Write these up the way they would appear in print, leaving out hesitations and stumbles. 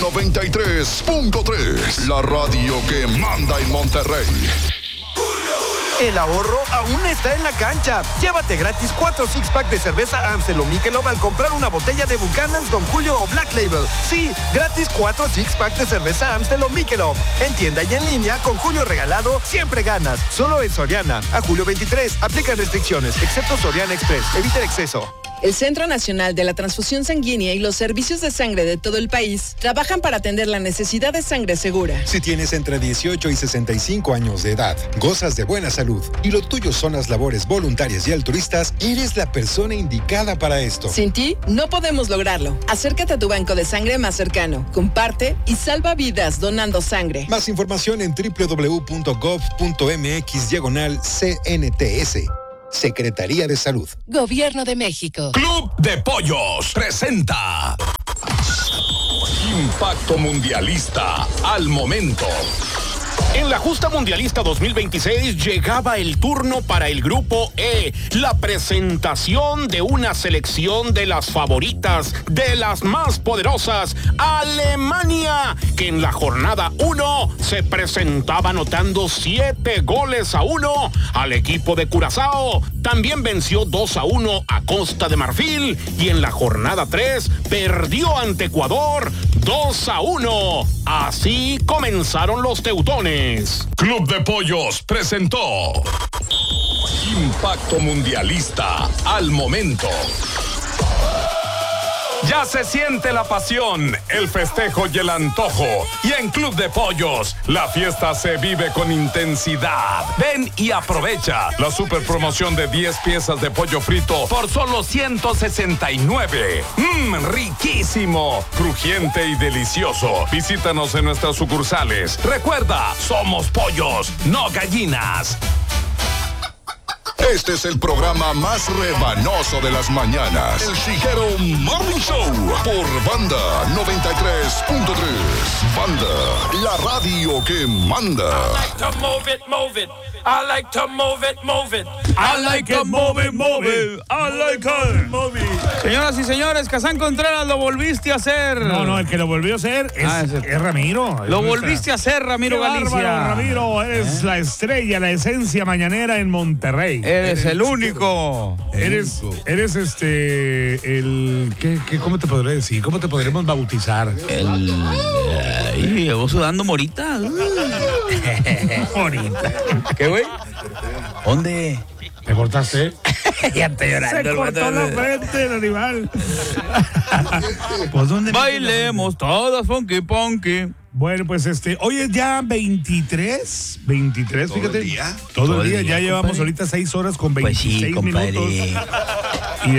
93.3, la radio que manda en Monterrey. El ahorro aún está en la cancha. Llévate gratis 4 six-pack de cerveza Amstel o Michelob al comprar una botella de Buchanan's, Don Julio o Black Label. Sí, gratis 4 six-pack de cerveza Amstel o Michelob. En tienda y en línea, con Julio regalado, siempre ganas. Solo en Soriana. A julio 23. Aplican restricciones, excepto Soriana Express. Evita el exceso. El Centro Nacional de la Transfusión Sanguínea y los servicios de sangre de todo el país trabajan para atender la necesidad de sangre segura. Si tienes entre 18 y 65 años de edad, gozas de buena salud y lo tuyo son las labores voluntarias y altruistas, eres la persona indicada para esto. Sin ti, no podemos lograrlo. Acércate a tu banco de sangre más cercano, comparte y salva vidas donando sangre. Más información en www.gov.mx/CNTS. Secretaría de Salud. Gobierno de México. Club de Pollos presenta Impacto Mundialista al momento. En la justa mundialista 2026 llegaba el turno para el grupo E, la presentación de una selección de las favoritas, de las más poderosas, Alemania, que en la jornada 1 se presentaba anotando 7-1 al equipo de Curazao. También venció 2-1 a Costa de Marfil y en la jornada 3 perdió ante Ecuador 2-1. Así comenzaron los teutones. Club de Pollos presentó Impacto Mundialista al momento. Ya se siente la pasión, el festejo y el antojo. Y en Club de Pollos, la fiesta se vive con intensidad. Ven y aprovecha la super promoción de 10 piezas de pollo frito por solo 169. Riquísimo, crujiente y delicioso. Visítanos en nuestras sucursales. Recuerda, somos pollos, no gallinas. Este es el programa más rebanoso de las mañanas. El Chiguero Morning Show por Banda 93.3. Banda, la radio que manda. I like to move it, move it. I like to move it, move it. I like to move it, move it. I like to move it. Señoras y señores, Kazán Contreras, lo volviste a hacer. No, el que lo volvió a hacer es Ramiro. Lo volviste a hacer, Ramiro Galicia. Bárbaro, Ramiro, eres la estrella, la esencia mañanera en Monterrey. Eres el único. Eres el ¿cómo te podré decir? ¿Cómo te podremos bautizar? Llevo sudando morita. Morita. ¿Qué, güey? ¿Dónde? ¿Te cortaste? Ya estoy llorando. Se cortó la frente el animal. Pues ¿dónde? Bailemos todos funky punky. Bueno, pues hoy es ya 23, fíjate. Todo el día, ya llevamos compadre. Ahorita 6 horas con 26 minutos. Y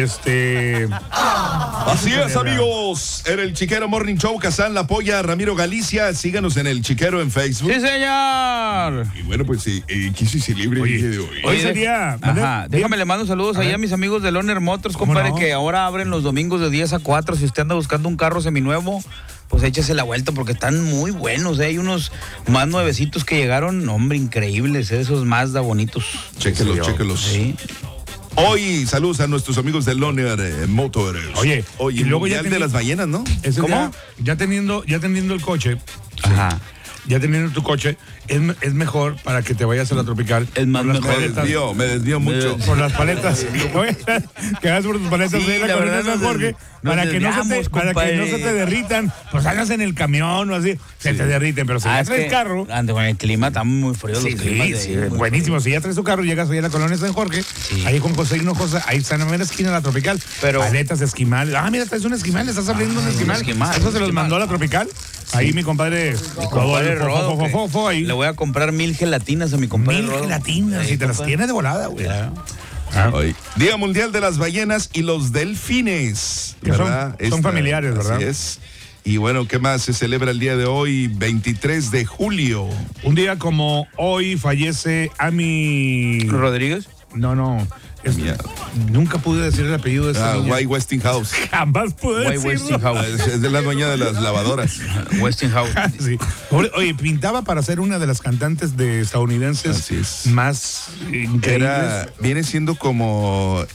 Así es, amigos. En el Chiquero Morning Show, Kazán la apoya a Ramiro Galicia. Síganos en el Chiquero en Facebook. ¡Sí, señor! Y bueno, pues quiso irse libre el día de hoy. Hoy sería. Déjame le mando saludos ahí a mis amigos de Loner Motors, compadre, que ahora abren los domingos de 10 a 4. Si usted anda buscando un carro seminuevo, pues échese la vuelta porque están muy buenos. Hay unos más nuevecitos que llegaron, hombre, increíbles, esos Mazda bonitos. Chéquelos. Sí. Hoy, saludos a nuestros amigos de Loner Motors. Oye, y luego ya de las ballenas, ¿no? ¿Cómo? Ya teniendo el coche. Ajá. Ya teniendo tu coche, es mejor para que te vayas a la Tropical. Es más mejor. Me desvío mucho. Por las paletas. Que hagas por tus paletas de la colonia San Jorge. Para que no se te derritan. Pues hagas en el camión o así. Se te derriten. Pero si ya traes carro. Con el clima está muy frío. Buenísimo. Si ya traes tu carro, llegas ahí a la colonia San Jorge. Ahí con José Hinojosa. Ahí está en la esquina de la Tropical. Paletas de esquimal. Mira, traes un esquimal. Le estás abriendo un esquimal. Eso se los mandó a la Tropical. Ahí mi compadre Rodo, ahí. Le voy a comprar 1000 gelatinas a mi compadre 1000 gelatinas, si te las tiene de volada, güey. Día Mundial de las Ballenas y los Delfines. Que son familiares, ¿verdad? Así es. Y bueno, ¿qué más se celebra el día de hoy, 23 de julio? Un día como hoy fallece Amy Rodríguez. No. Nunca pude decir el apellido de esa niña. White Westinghouse. Jamás pude decirlo. Westinghouse. Es de la dueña de las lavadoras. Westinghouse. Sí. Oye, pintaba para ser una de las cantantes estadounidenses más increíbles. Viene siendo como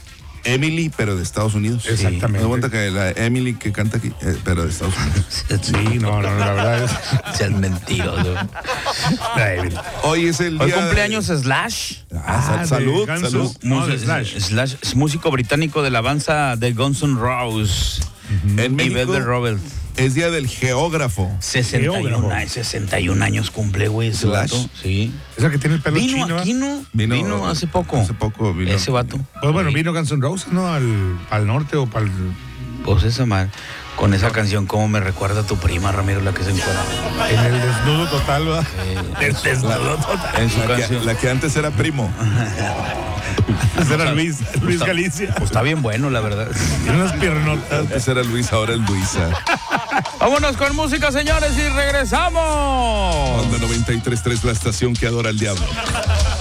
Emily, pero de Estados Unidos. Exactamente. Me da cuenta que la Emily que canta aquí, pero de Estados Unidos. Sí, no, la verdad es. Seas mentiroso. Hoy es el Hoy día cumpleaños Slash. Salud. No, de Slash. Slash es músico británico de la banda de Guns N' Roses. En Y México Velvet Rebel. es día del geógrafo. 61 años cumple, güey, ese Slash. vato. Sí. Esa que tiene el pelo Vino chino. aquí, ¿no? Vino hace poco. Hace poco vino. Ese vato. Pues bueno, vino Guns N' Roses, ¿no? Al norte o para el. Pues esa madre. Con esa canción, ¿cómo me recuerda a tu prima, Ramiro, la que se encuentra? En el desnudo total, ¿verdad? El desnudo total. En su canción. La que antes era primo. Ese era Luis Galicia. Pues está bien bueno, la verdad. Tiene unas piernotas. Antes era Luis, ahora es Luisa. Vámonos con música, señores, y regresamos. Onda 93.3, la estación que adora al diablo.